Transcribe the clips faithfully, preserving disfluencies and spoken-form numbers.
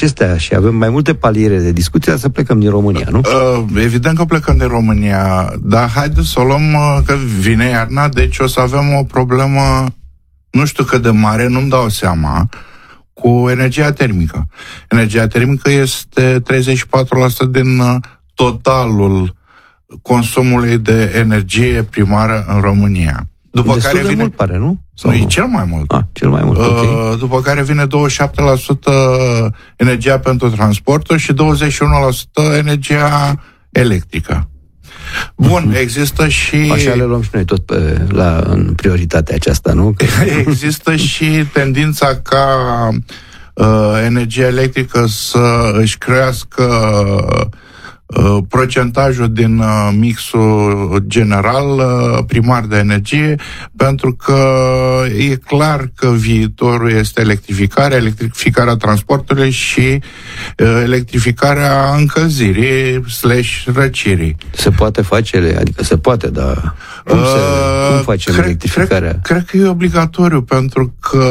acestea și avem mai multe paliere de discuție, să plecăm din România, nu? Uh, evident că plecăm din România, dar haideți să o luăm uh, că vine iarna, deci o să avem o problemă, nu știu cât de mare, nu-mi dau seama, cu energia termică. Energia termică este treizeci și patru la sută din uh, totalul consumului de energie primară în România. După Destul care de vine... mult pare, nu? Sau nu, nu? e cel mai mult. Ah, cel mai mult, uh, ok. După care vine douăzeci și șapte la sută energia pentru transportul și douăzeci și unu la sută energia electrică. Bun, uh-huh. există și... Așa le luăm și noi tot pe, la, în prioritatea aceasta, nu? Că... Există și tendința ca uh, energia electrică să își crească uh, procentajul din uh, mixul general uh, primar de energie, pentru că e clar că viitorul este electrificarea, electrificarea transportului și uh, electrificarea încălzirii slash răcirii. Se poate face, adică se poate, dar cum, se, uh, cum facem cred, electrificarea? Cred, cred că e obligatoriu, pentru că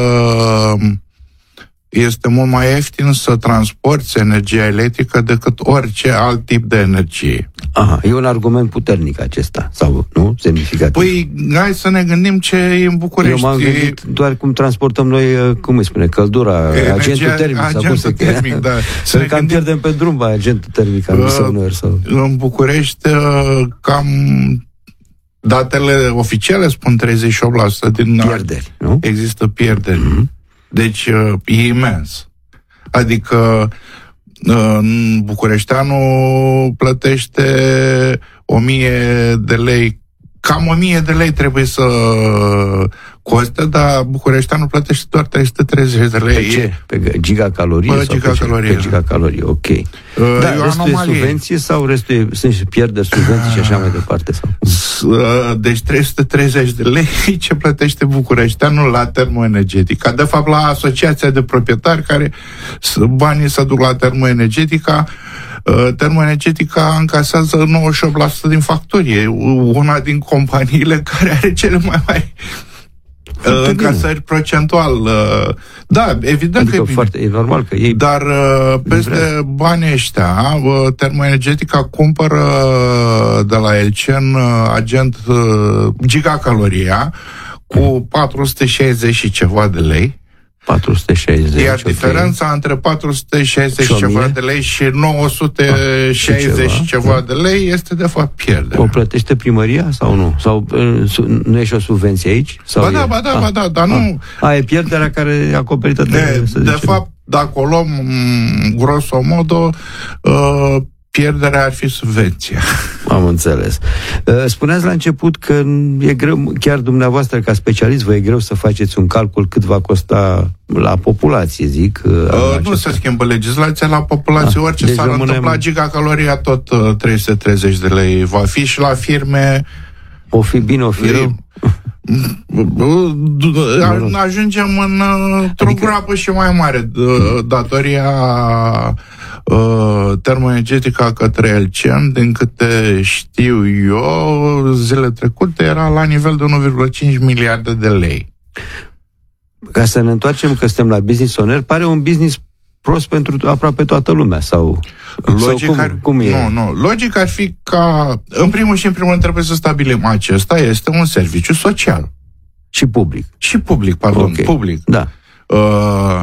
este mult mai ieftin să transporti energia electrică decât orice alt tip de energie. Aha, e un argument puternic acesta, sau nu? Semnificativ. Păi, hai să ne gândim ce e în București. Eu m-am gândit doar cum transportăm noi, cum îi spune, căldura, energia, agentul termic. Agentul sau cum se termic, da. Să ne cam gândim... pierdem pe drum, ba, agentul termic, am zis uh, sau... În București, uh, cam datele oficiale spun treizeci și opt la sută din... Pierderi, nu? Există pierderi. Mm-hmm. Deci e imens. Adică bucureșteanul plătește o mie de lei, cam o mie de lei trebuie să coste, dar bucureșteanul plătește doar trei sute treizeci de lei. Pe ce? Pe gigacalorie? Pe gigacalorie. Pe gigacalorie, ok. Uh, da, restul e subvenție sau restul e, sunt și pierderi, subvenții și așa mai departe? Sau? Deci trei sute treizeci de lei ce plătește bucureșteanul la termoenergetica. De fapt, la asociația de proprietari care banii se duc la termoenergetica. Termoenergetica încasează nouăzeci și opt la sută din facturi. E una din companiile care are cele mai mari încasări procentual. Da, evident adică că e bine. Foarte, e normal că ei... Dar peste banii ăștia, termoenergetica cumpără de la Elcen agent gigacaloria cu patru sute șaizeci și ceva de lei. patru sute șaizeci. Iar diferența okay. între patru sute șaizeci și ceva de lei și nouă sute șaizeci și ceva, ceva de lei este de fapt pierdere. O plătește primăria sau nu? Sau nu e și o subvenție aici? Sau ba da, e... ba da, ah. ba da, dar nu... A, e pierderea care e acoperită de... De, de fapt, dacă o luăm grosomodo, uh, pierderea ar fi subvenția. Am înțeles. Spuneați la început că e greu, chiar dumneavoastră ca specialist, vă e greu să faceți un calcul cât va costa la populație, zic. Uh, nu se schimbă legislația la populație, ah, orice deci s-ar rămânem... întâmpla gigacaloria, tot uh, trei sute treizeci de lei va fi și la firme... O fi bine, o fi rău? Ajungem în, într-o adică... groapă și mai mare. Datoria uh, termoenergetică către Elcen, din câte știu eu, zile trecute era la nivel de unu virgulă cinci miliarde de lei. Ca să ne întoarcem că suntem la business owner, pare un business prost pentru aproape toată lumea, sau, logic sau cum, ar, cum e? Nu, nu. Logic ar fi ca, în primul și în primul rând trebuie să stabilim acesta este un serviciu social. Și public. Și public, pardon, okay. public. Da. Uh,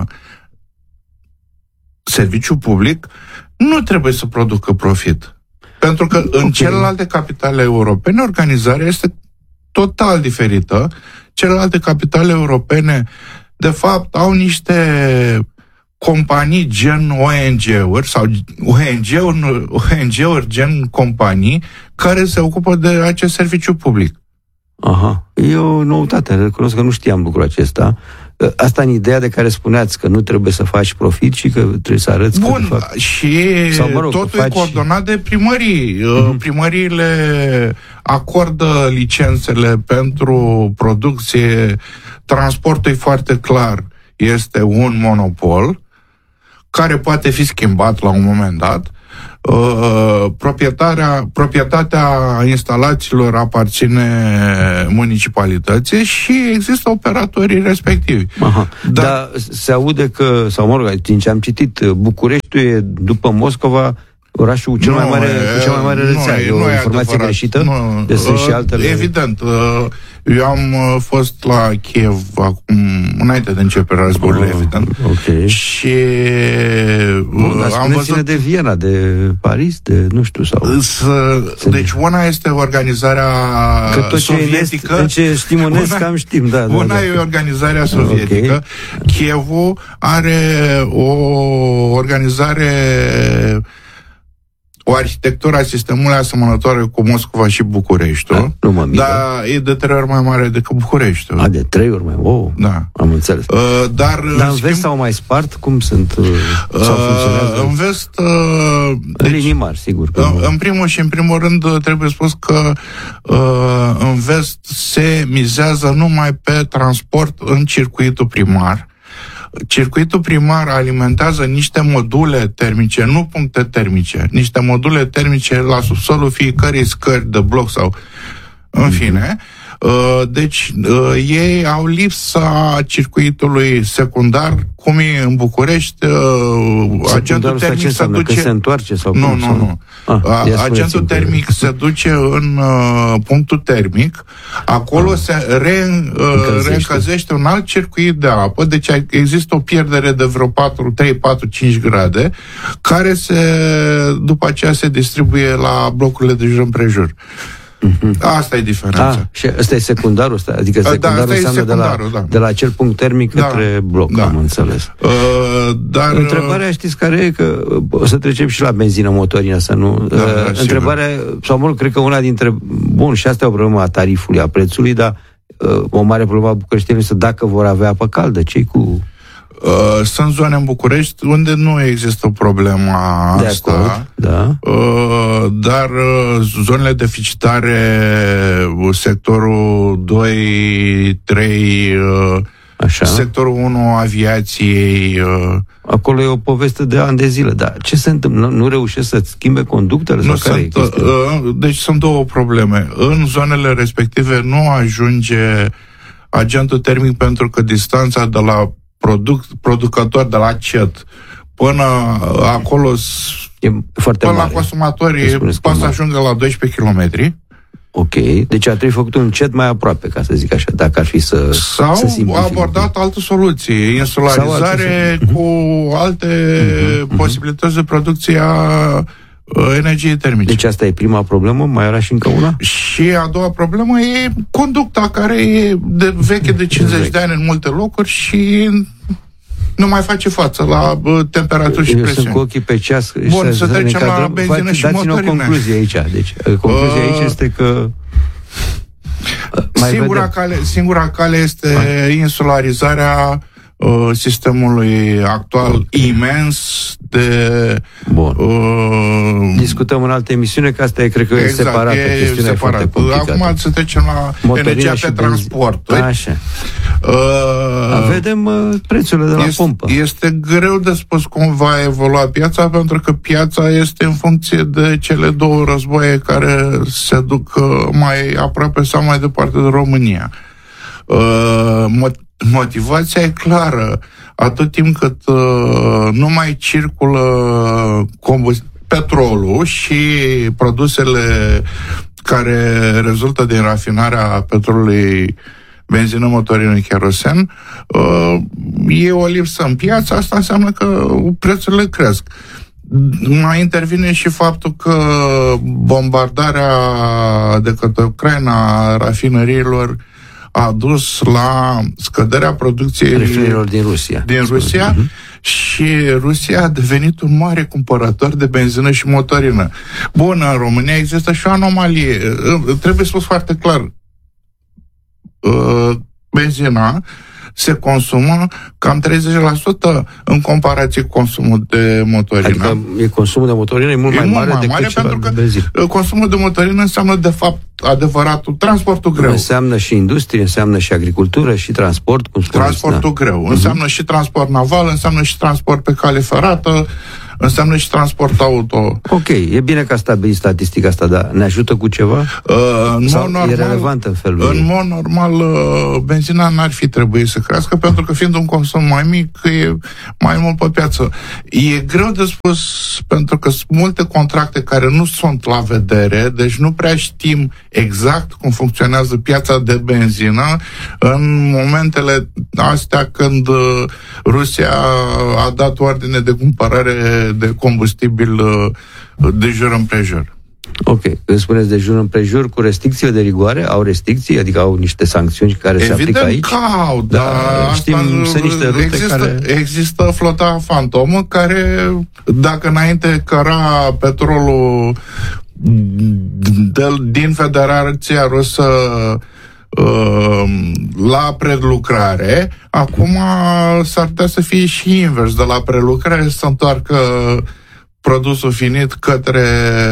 serviciu public nu trebuie să producă profit. Pentru că okay. în celelalte capitale europene organizarea este total diferită. Celelalte capitale europene de fapt au niște companii gen O N G-uri sau O N G-uri, O N G-uri gen companii care se ocupă de acest serviciu public. Aha. E o noutate, recunosc că nu știam lucrul acesta. Asta în ideea de care spuneați că nu trebuie să faci profit și că trebuie să arăți Bun, că de fapt... și sau, mă rog, totul faci... e coordonat de primării. Uh-huh. Primăriile acordă licențele pentru producție, transportul e foarte clar, este un monopol care poate fi schimbat la un moment dat. uh, proprietarea, proprietatea instalațiilor aparține municipalității și există operatorii respectivi. Aha. Dar, Dar se aude că, sau mă rog, din ce am citit, Bucureștiul e, după Moscova, orașul cel nu, mai mare, cu cea mai mare rețea. E o informație adevărat. greșită? Nu, deci sunt și altele... Evident. Eu am fost la Kiev acum, înainte de începerea războiului, oh, evident. Okay. Și Bun, dar am văzut... de Viena, de Paris, de nu știu, sau... Să... Deci una este organizarea că tot sovietică. Că ce știm în est, cam știm, da. Una da, da. e organizarea sovietică. Okay. Kievul are o organizare... o arhitectură a sistemului asemănătoare cu Moscova și Bucureștiul, da, nu mă dar e de trei ori mai mare decât Bucureștiul. A, de trei ori mai, oh, da. Am înțeles. Uh, dar dar în vest s-au mai spart? Cum sunt? Uh, sau funcționează? În vest... Uh, deci, linii mari, sigur. Uh, în primul și în primul rând trebuie spus că uh, în vest se mizează numai pe transport în circuitul primar. Circuitul primar alimentează niște module termice, nu puncte termice, niște module termice la subsolul fiecărei scări de bloc sau în fine. Deci ei au lipsa circuitului secundar, cum e în București. Agentul termic se duce... Că se întoarce sau nu, cum? nu, nu. Ah, agentul termic că... se duce în uh, punctul termic, acolo ah. se re, uh, reîncălzește un alt circuit de apă, deci există o pierdere de vreo patru, trei, patru, cinci grade, care se, după aceea se distribuie la blocurile de jur împrejur. Mm-hmm. Asta e diferența. Ah, și ăsta e secundarul ăsta? Adică secundarul da, înseamnă de la, da. de la acel punct termic da. către bloc, da. am înțeles. Uh, dar... Întrebarea, știți care e? Că o să trecem și la benzină motorină, să nu... Da, uh, da, întrebarea, sau mult, cred că una dintre... Bun, și asta e o problemă a tarifului, a prețului, dar uh, o mare problemă a Bucureștiului este dacă vor avea apă caldă. Ce-i cu... Uh, sunt zone în București unde nu există o problemă asta, acord, da. uh, dar uh, zonele deficitare, sectorul doi, trei, uh, Așa. sectorul unu, aviației... Uh, Acolo e o poveste de ani de zile, dar ce se întâmplă? Nu, nu reușesc să-ți schimbe conductele? Nu sau sunt, care e uh, deci sunt două probleme. În zonele respective nu ajunge agentul termic pentru că distanța de la Produc, producător de la C E T până acolo, e foarte până mare. La consumatorii poate să ajungă la doisprezece kilometri. Ok, deci ar trebui făcut un C E T mai aproape, ca să zic așa, dacă ar fi să Sau să abordat alte soluții, insularizare alte cu alte uh-huh, posibilități uh-huh. de producție a energiei termice. Deci asta e prima problemă, mai era și încă una? Și a doua problemă e conducta, care e de veche de cincizeci de ani în multe locuri și nu mai face față la temperaturi și Eu presiuni. sunt cu ochii pe ceas. Bun, să, să trecem la benzină și motorină. Dați-ne o concluzie aici. Deci, concluzia uh, aici este că singura cale, singura cale este ah. insularizarea sistemului actual okay. imens de... Bun. Uh, Discutăm în altă emisiune, că asta e, cred că exact, e separată. E separat. Foarte complicată. Acum să trecem la motorină energia pe transport. Așa. Uh, Vedem uh, prețurile de la este, pompă. Este greu de spus cum va evolua piața, pentru că piața este în funcție de cele două războaie care se duc uh, mai aproape sau mai departe de România. Uh, Motivația e clară. Atât timp cât uh, nu mai circulă combust- petrolul și produsele care rezultă din rafinarea petrolului, benzină, motorină, kerosen, uh, e o lipsă în piață, asta înseamnă că prețurile cresc. Mai intervine și faptul că bombardarea de către Ucraina a rafinăriilor a dus la scăderea producției rafinărilor din Rusia. Din Rusia uh-huh. și Rusia a devenit un mare cumpărător de benzină și motorină. Bun, în România există și o anomalie. Trebuie spus foarte clar. Benzina se consumă cam treizeci la sută în comparație cu consumul de motorină. Adică e consumul de motorină e mult e mai mult mare mai decât mare ceva pentru de că benzină. Consumul de motorină înseamnă de fapt adevăratul transportul greu. Înseamnă și industrie, înseamnă și agricultură și transport, cum spuneți. Transportul da. greu. Uh-huh. Înseamnă și transport naval, înseamnă și transport pe cale ferată, înseamnă și transport auto. Ok, e bine că a stabilit statistica asta, dar ne ajută cu ceva? Uh, în Sau mod normal, e relevant în felul În mod normal, uh, benzina n-ar fi trebuit să crească, pentru că fiind un consum mai mic, e mai mult pe piață. E greu de spus, pentru că sunt multe contracte care nu sunt la vedere, deci nu prea știm exact cum funcționează piața de benzină în momentele astea când uh, Rusia a dat ordine de cumpărare de combustibil uh, de jur împrejur. Ok, când spuneți de jur împrejur, cu restricțiile de rigoare, au restricții, adică au niște sancțiuni care Evident se aplică aici? Că au, dar da, știm, sunt niște rute există, care... există flota fantomă care, dacă înainte căra petrolul de, din Federația Rusă la prelucrare, acum s-ar putea să fie și invers, de la prelucrare să întoarcă produsul finit către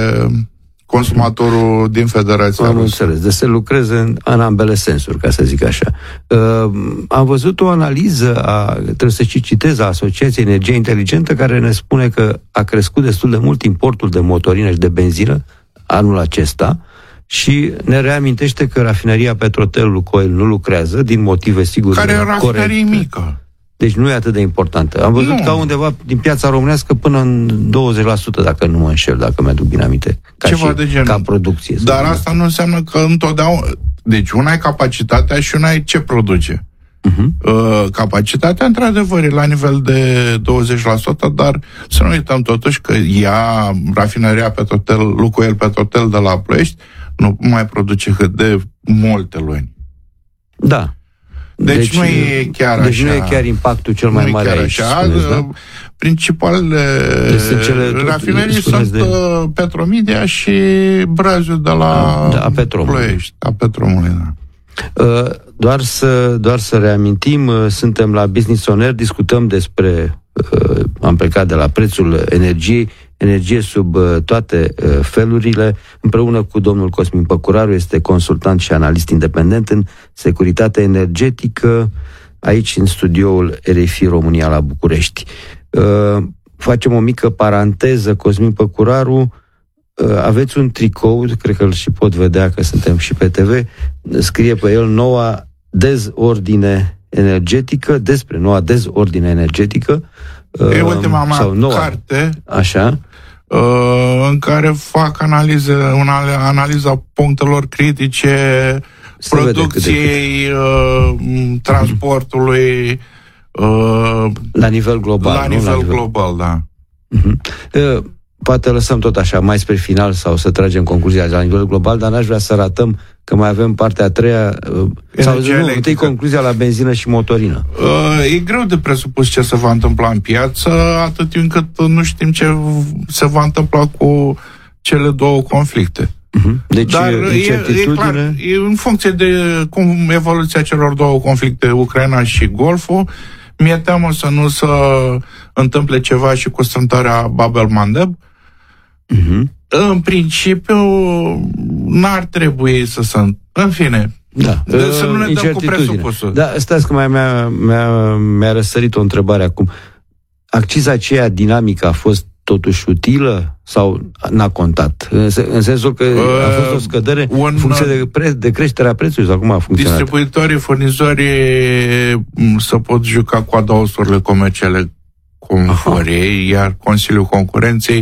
consumatorul din Federația Am Rusă. înțeles, de se lucreze în, în ambele sensuri, ca să zic așa. Uh, am văzut o analiză, a, trebuie să și citez, a Asociației Energie Inteligentă, care ne spune că a crescut destul de mult importul de motorină și de benzină anul acesta și ne reamintește că rafineria Petrotel Lukoil nu lucrează din motive sigur care e o rafinerie corecte. mică. Deci nu e atât de importantă. Am văzut nu. că undeva din piața românească până în douăzeci la sută, dacă nu mă înșel, dacă mi-aduc bine aminte. Ca Ceva și, de genul. Ca producție. Dar asta nu înseamnă că întotdeauna... Deci una e capacitatea și una e ce produce. Uh-huh. Uh, capacitatea, într-adevăr, e la nivel de douăzeci la sută, dar să nu uităm totuși că ea, rafineria Petrotel, Lukoil Petrotel de la Ploiești, nu mai produce cât de multe luni. Da. Deci, deci nu e chiar deci așa. nu e chiar impactul cel mai mare aici, spuneți, da? Principalele deci cele, rafinerii sunt de... Petromedia și Braziu de la da, a Ploiești, a Petromului, da. Uh, doar, să, doar să reamintim, uh, suntem la Business On Air, discutăm despre, uh, am plecat de la prețul energiei, energie sub uh, toate uh, felurile, împreună cu domnul Cosmin Păcuraru, este consultant și analist independent în securitate energetică, aici în studioul R F I România la București. Uh, facem o mică paranteză, Cosmin Păcuraru, uh, aveți un tricou, cred că îl și pot vedea că suntem și pe T V, scrie pe el noua dezordine energetică, despre noua dezordine energetică. Uh, e ultima mea sau noua, carte. Așa. Uh, în care fac analize, una, analiza punctelor critice, se producției, uh, transportului, uh, la nivel global. La nu? nivel la nivel global, da. Uh-huh. Uh, poate lăsăm tot așa, mai spre final, sau să tragem concluzia la nivel global, dar n-aș vrea să ratăm că mai avem partea a treia, uh, sau nu, întâi concluzia la benzină și motorină. Uh, e greu de presupus ce se va întâmpla în piață, atât timp cât nu știm ce se va întâmpla cu cele două conflicte. Uh-huh. Deci, dar e, e clar, e în funcție de cum evoluția celor două conflicte, Ucraina și Golful, mi-e teamă să nu se întâmple ceva și cu strântarea Bab-el-Mandeb. Uh-huh. În principiu, n-ar trebui să se... În fine, da. Să nu ne dăm cu presupusul. Da, stați că mai mi-a, mi-a, mi-a răsărit o întrebare acum. Acciza aceea dinamică a fost totuși utilă sau n-a contat? În, în sensul că uh, a fost o scădere un, în funcție de, pre, de creșterea prețului sau cum a funcționat? Distribuitorii, furnizorii să pot juca cu adausurile comerciale cum vor ei, iar Consiliul Concurenței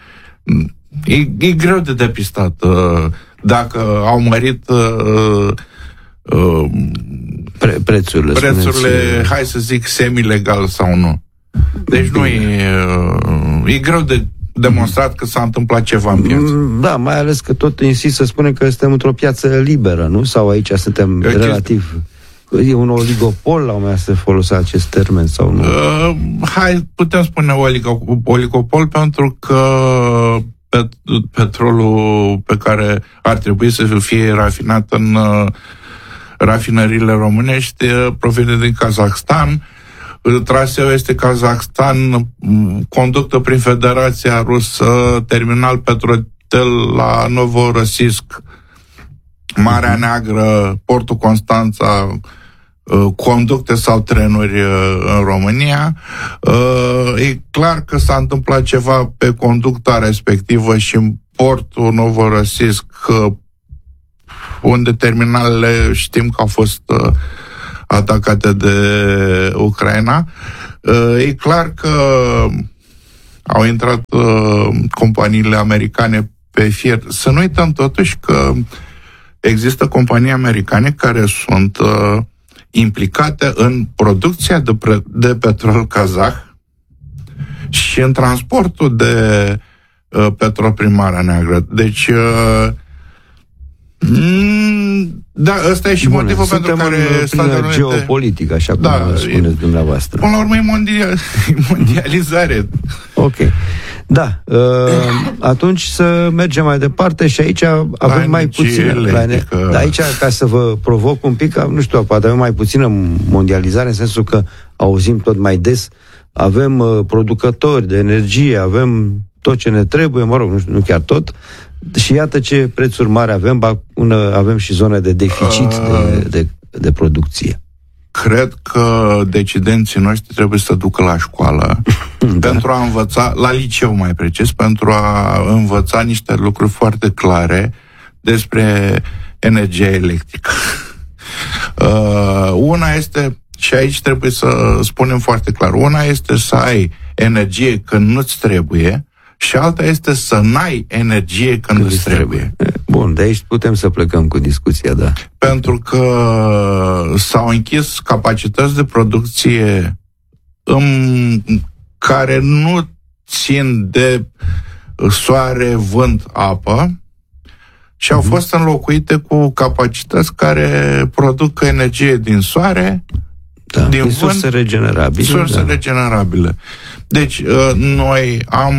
e, e greu de depistat uh, dacă au mărit uh, uh, Pre, prețurile, prețurile hai să zic, semi-legal sau nu. Deci nu e, e greu de demonstrat că s-a întâmplat ceva în piață. Da, mai ales că tot insist să spunem că suntem într-o piață liberă, nu? Sau aici suntem e relativ... E un oligopol, la un moment dat se folosea acest termen sau nu? Uh, hai, putem spune oligo- oligopol pentru că pet- petrolul pe care ar trebui să fie rafinat în uh, rafinările românești uh, provine din Kazakhstan. Traseul este Kazakhstan, conductă prin Federația Rusă, terminal Petrotel la Novorossiysk, Marea Neagră, Portul Constanța, conducte sau trenuri în România. E clar că s-a întâmplat ceva pe conducta respectivă și în portul Novorossiysk, unde terminalele știm că au fost atacate de Ucraina. E clar că au intrat companiile americane pe fier. Să nu uităm totuși că există companii americane care sunt uh, implicate în producția de, pre- de petrol kazah și în transportul de uh, petrol prin Marea Neagră. Deci, uh, m- da, ăsta e și Bune, motivul pentru care Statele Unite... geopolitică, așa cum da, spuneți e, dumneavoastră. Până la urmă e mondial, mondializare. Ok. Da, uh, atunci să mergem mai departe și aici avem la mai puțină... La ne- da, aici, ca să vă provoc un pic, nu știu, poate avem mai puțină mondializare, în sensul că auzim tot mai des, avem uh, producători de energie, avem tot ce ne trebuie, mă rog, nu, știu, nu chiar tot, și iată ce prețuri mari avem, una, avem și zone de deficit uh, de, de, de producție. Cred că decidenții noștri trebuie să ducă la școală da. pentru a învăța, la liceu mai precis, pentru a învăța niște lucruri foarte clare despre energia electrică. Uh, una este, și aici trebuie să spunem foarte clar, una este să ai energie când nu-ți trebuie și alta este să n-ai energie când îți trebuie. Bun, de aici putem să plecăm cu discuția, da. Pentru că s-au închis capacități de producție în care nu țin de soare, vânt, apă și au uh-huh. fost înlocuite cu capacități care produc energie din soare, da, din, din vânt, surse regenerabile. Surse da. regenerabile. Deci, noi am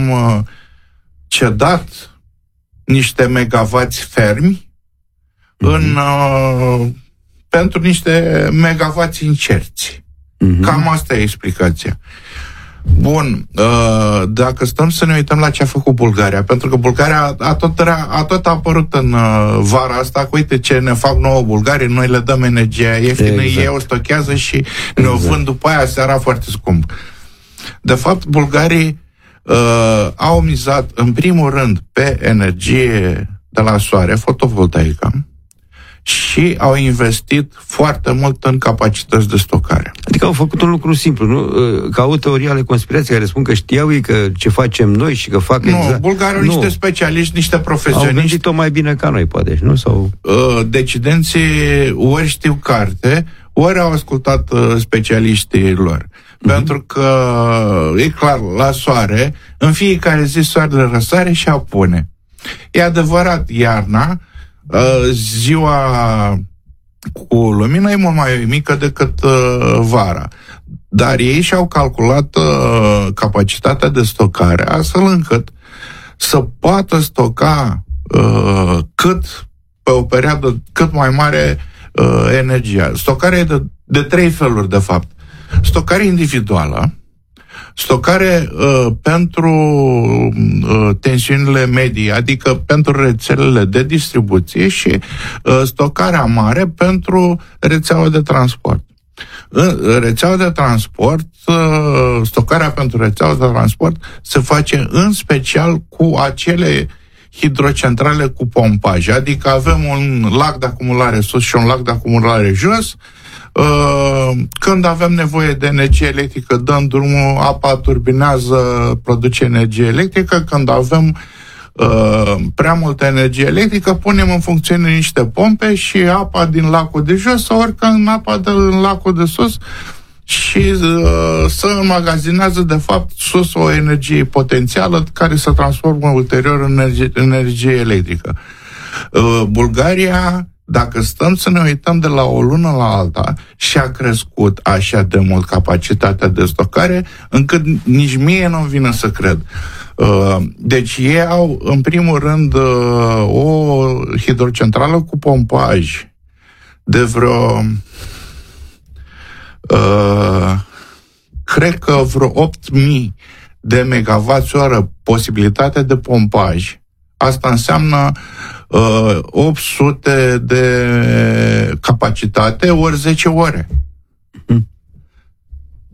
cedat niște megavați fermi mm-hmm. în, uh, pentru niște megavați incerți. Mm-hmm. Cam asta e explicația. Bun, uh, dacă stăm să ne uităm la ce a făcut Bulgaria, pentru că Bulgaria a tot, a tot apărut în uh, vara asta, că uite ce ne fac nouă bulgarii, noi le dăm energia ieftină, exact. Ei o stochează și exact. ne o vând după aia seara foarte scump. De fapt, bulgarii uh, au mizat în primul rând pe energie de la soare, fotovoltaică, și au investit foarte mult în capacități de stocare. Adică au făcut un lucru simplu, nu? Ca o teorie ale conspirației care spun că știau ei că ce facem noi și că fac nu, exact... bulgarii au niște specialiști, niște profesioniști. Au gândit-o mai bine ca noi, poate, nu? Sau... Uh, decidenții ori știu carte, ori au ascultat uh, specialiștii lor. Mm-hmm. Pentru că, e clar, la soare, în fiecare zi soarele răsare și apune. E adevărat, iarna, ziua cu lumină e mult mai mică decât vara. Dar ei și-au calculat capacitatea de stocare astfel încât să poată stoca cât pe o perioadă cât mai mare energia. Stocarea e de, de trei feluri, de fapt. Stocare individuală, stocare uh, pentru uh, tensiunile medii, adică pentru rețelele de distribuție și uh, stocarea mare pentru rețeaua de transport. În rețeaua de transport, uh, stocarea pentru rețeaua de transport se face în special cu acele hidrocentrale cu pompaj, adică avem un lac de acumulare sus și un lac de acumulare jos. Când avem nevoie de energie electrică, dăm drumul, apa turbinează, produce energie electrică. Când avem uh, prea multă energie electrică, punem în funcțiune niște pompe și apa din lacul de jos să urcă în apa din lacul de sus și uh, să înmagazinează, de fapt, sus o energie potențială care se transformă ulterior în energie, energie electrică. Uh, Bulgaria, dacă stăm să ne uităm de la o lună la alta, și-a crescut așa de mult capacitatea de stocare, încât nici mie nu-mi vine să cred. Deci ei au, în primul rând, o hidrocentrală cu pompaj de vreo cred că vreo opt mii de megavați oră posibilitate de pompaj. Asta înseamnă uh, opt sute de capacitate ori zece ore.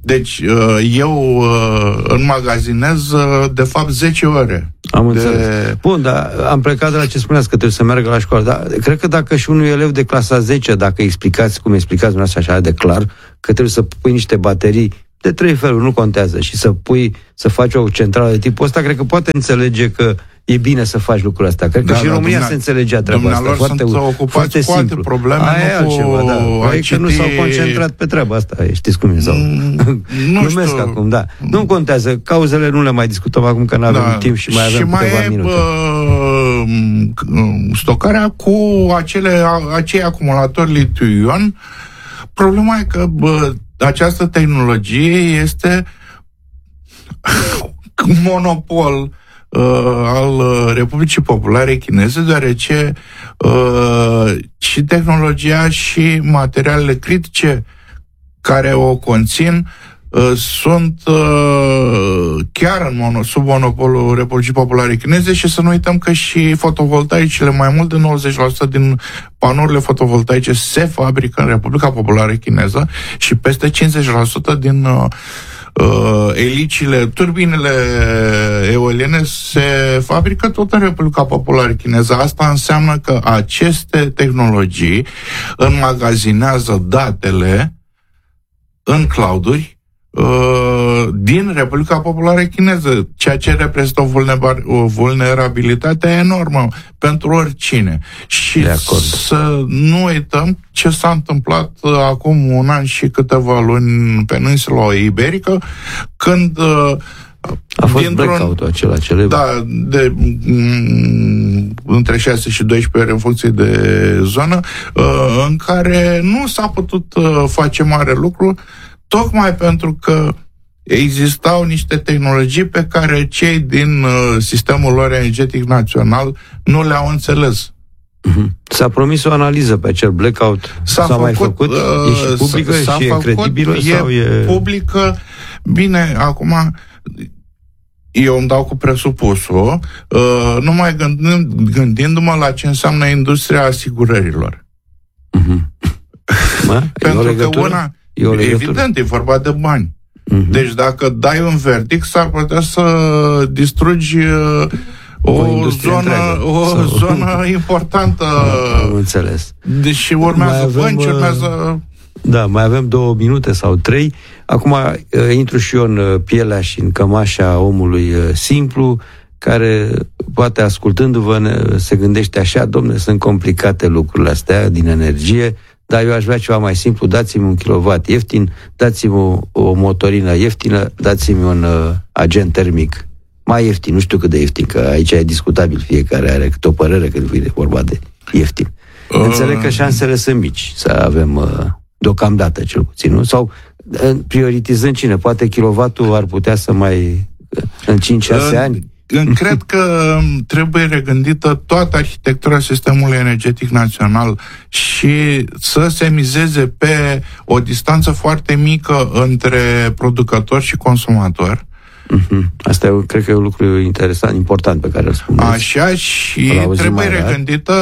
Deci eu înmagazinez de fapt zece ore. Am înțeles. De... Bun, dar am plecat de la ce spuneați, că trebuie să meargă la școală. Dar cred că dacă și unui elev de clasa zece, dacă explicați cum explicați dumneavoastră așa de clar, că trebuie să pui niște baterii de trei feluri, nu contează, și să pui, să faci o centrală de tipul ăsta, cred că poate înțelege că e bine să faci lucrul ăsta. Cred că da, și în România se înțelegea treaba asta. Foarte, foarte simplu. Probleme, aia nu cu altceva, da. E că nu s-au concentrat pe treaba asta. Știți cum e? Sau... Mm, nu știu. acum, da. Nu contează. Cauzele nu le mai discutăm acum, că nu avem da. timp și mai avem și câteva mai minute. Uh, stocarea cu acele, acei acumulatori litiu-ion. Problema e că bă, această tehnologie este monopol Uh, al Republicii Populare Chineze, deoarece uh, și tehnologia și materialele critice care o conțin uh, sunt uh, chiar în mono, sub monopolul Republicii Populare Chineze, și să nu uităm că și fotovoltaicele, mai mult de nouăzeci la sută din panourile fotovoltaice se fabrică în Republica Populară Chineză și peste cincizeci la sută din uh, Uh, elicile, turbinele eoliene se fabrică tot în Republica Populară Chineză. Asta înseamnă că aceste tehnologii înmagazinează datele în clouduri uh, din Republica Populară Chineză, ceea ce reprezintă o, vulnerabil- o vulnerabilitate enormă pentru oricine. Și să nu uităm ce s-a întâmplat uh, acum un an și câteva luni în peninsula iberică, când uh, a fost blackout-ul acela celebru. Da, de m- între șase și doisprezece ore în funcție de zonă, uh, în care nu s-a putut uh, face mare lucru, tocmai pentru că existau niște tehnologii pe care cei din uh, sistemul lor energetic național nu le-au înțeles. Uh-huh. S-a promis o analiză pe acel blackout. S-a, s-a făcut, mai făcut? Uh, e și publică s-a și făcut, e credibilă? E sau e publică. Bine, acum eu îmi dau cu presupusul, uh, numai gândind, gândindu-mă la ce înseamnă industria asigurărilor. Uh-huh. Mă? Pentru că una, e evident, e vorba de bani. Uh-huh. Deci dacă dai un verdict, s-ar putea să distrugi uh, o, o zonă, o sau... zonă importantă. Am înțeles. Deși urmează bănci, urmează... Da, mai avem două minute sau trei. Acum uh, intru și eu în uh, pielea și în cămașa omului uh, simplu, care poate, ascultându-vă, ne, se gândește așa: domne, sunt complicate lucrurile astea din energie, dar eu aș vrea ceva mai simplu, dați-mi un kilowatt ieftin, dați-mi o, o motorină ieftină, dați-mi un uh, agent termic mai ieftin, nu știu cât de ieftin, că aici e discutabil, fiecare are câte o părere când vine vorba de ieftin. Uh... Înțeleg că șansele sunt mici să avem, uh, deocamdată cel puțin, nu? Sau uh, prioritizând cine? Poate kilowattul ar putea să mai, uh, în cinci șase uh... ani? Cred că trebuie regândită toată arhitectura sistemului energetic național și să se mizeze pe o distanță foarte mică între producător și consumator. Uh-huh. Asta e, cred că e un lucru interesant, important pe care îl spuneți. Așa, și trebuie regândită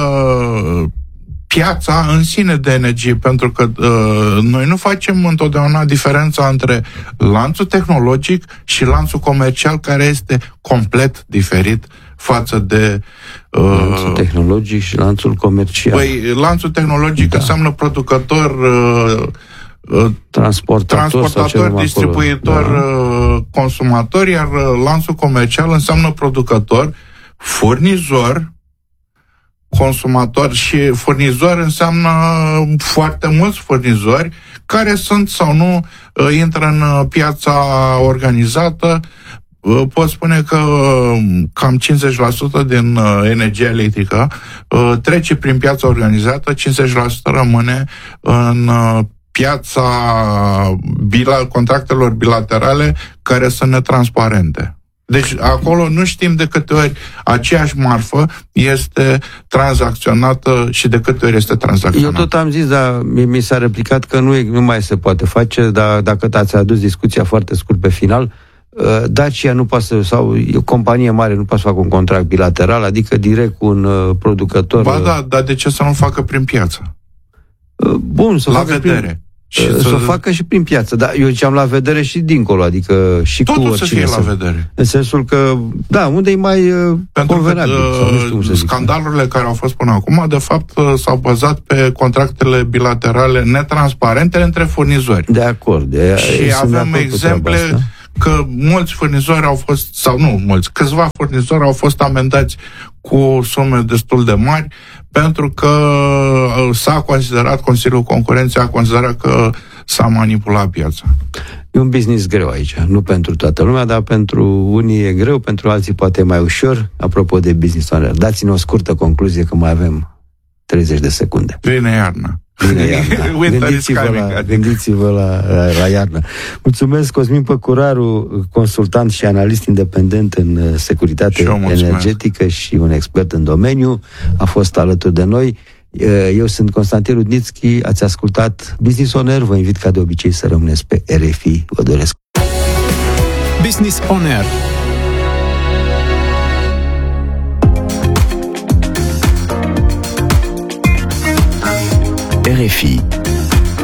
piața în sine de energie, pentru că uh, noi nu facem întotdeauna diferența între lanțul tehnologic și lanțul comercial, care este complet diferit față de... Uh, lanțul tehnologic și lanțul comercial. Păi, lanțul tehnologic da. înseamnă producător, uh, uh, transportator, transportator distribuitor, da. uh, consumator, iar uh, lanțul comercial înseamnă producător, furnizor, consumator, și furnizor înseamnă foarte mulți furnizori care sunt sau nu intră în piața organizată. Pot spune că cam cincizeci la sută din energia electrică trece prin piața organizată, cincizeci la sută rămâne în piața bila, contractelor bilaterale, care sunt netransparente. Deci acolo nu știm de câte ori aceeași marfă este tranzacționată și de câte ori este tranzacționată. Eu tot am zis, dar mi s-a replicat că nu, e, nu mai se poate face, dar dacă ați adus discuția foarte scurt pe final, Dacia nu poate să, sau o companie mare nu poate să facă un contract bilateral, adică direct cu un uh, producător. Ba da, dar de ce să nu facă prin piață? Uh, bun, să la facă vedere. Prin... și să, să o facă și prin piață. Dar eu ce am la vedere și dincolo, adică și totul cu oricine. Totul să fie la vedere. În sensul că, da, unde e mai pentru convenabil. Că, sau nu știu cum să zic. Scandalurile care au fost până acum, de fapt, s-au bazat pe contractele bilaterale netransparente între furnizori. De acord. De, și avem exemple că mulți furnizori au fost, sau nu mulți, câțiva furnizori au fost amendați cu sume destul de mari pentru că s-a considerat, Consiliul Concurenței a considerat că s-a manipulat piața. E un business greu aici, nu pentru toată lumea, dar pentru unii e greu, pentru alții poate mai ușor. Apropo de business owner, dați-ne o scurtă concluzie că mai avem treizeci de secunde. Vine iarna. Vine iarna. Gândiți-vă, la, gândiți-vă la, la iarnă. Mulțumesc, Cosmin Păcuraru, consultant și analist independent în securitate energetică și un expert în domeniu. A fost alături de noi. Eu sunt Constantin Rudnițchi, ați ascultat Business On Air, vă invit ca de obicei să rămâneți pe R F I, vă doresc. Business On Air. R F I